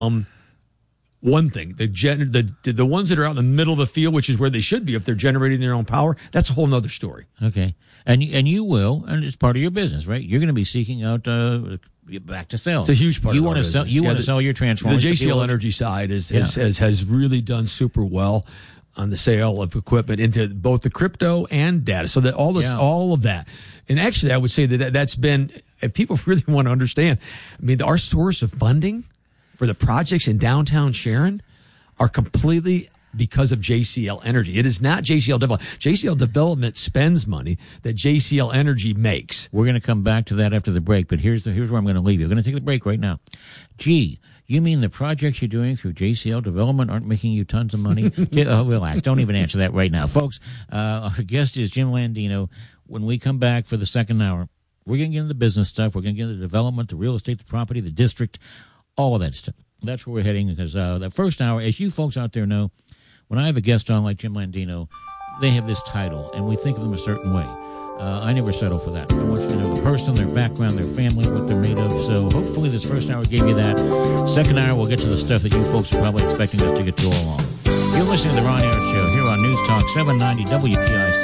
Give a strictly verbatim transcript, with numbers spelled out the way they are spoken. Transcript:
Um, one thing, the, gen, the the ones that are out in the middle of the field, which is where they should be if they're generating their own power, that's a whole nother story. Okay. And, and you will, and it's part of your business, right? You're going to be seeking out uh, back to sales. It's a huge part you of want our to sell. business. You Yeah, want the- to sell your transformers. The J to C L people- Energy side is, Yeah. has, has has really done super well on the sale of equipment into both the crypto and data. So that all this, Yeah. all of that, and actually, I would say that that- that's been. If people really want to understand, I mean, our source of funding for the projects in downtown Sharon are completely because of J C L Energy. It is not J C L Development. J C L Development spends money that J C L Energy makes. We're going to come back to that after the break, but here's the, here's where I'm going to leave you. We're going to take the break right now. Gee, you mean the projects you're doing through J C L Development aren't making you tons of money? Oh, relax. Don't even answer that right now. Folks, uh, our guest is Jim Landino. When we come back for the second hour, we're going to get into the business stuff. We're going to get into the development, the real estate, the property, the district, all of that stuff. That's where we're heading because uh, the first hour, as you folks out there know, when I have a guest on like Jim Landino, they have this title, and we think of them a certain way. Uh, I never settle for that. I want you to know the person, their background, their family, what they're made of. So hopefully this first hour gave you that. Second hour, we'll get to the stuff that you folks are probably expecting us to get to all along. You're listening to The Ron Aaron Show here on News Talk seven ninety W P I C.